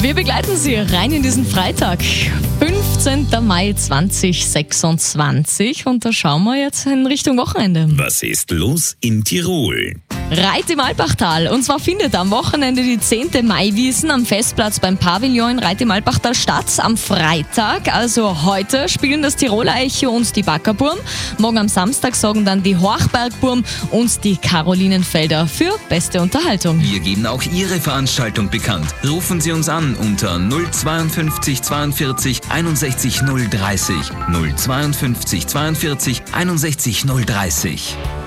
Wir begleiten Sie rein in diesen Freitag, 15. Mai 2026, und da schauen wir jetzt in Richtung Wochenende. Was ist los in Tirol? Reit im Alpbachtal. Und zwar findet am Wochenende die 10. Maiwiesen am Festplatz beim Pavillon in Reit im Alpbachtal statt. Am Freitag, also heute, spielen das Tiroler Echo und die Backerburm. Morgen am Samstag sorgen dann die Horchbergburm und die Carolinenfelder für beste Unterhaltung. Wir geben auch Ihre Veranstaltung bekannt. Rufen Sie uns an unter 052 42 61 030. 052 42 61 030.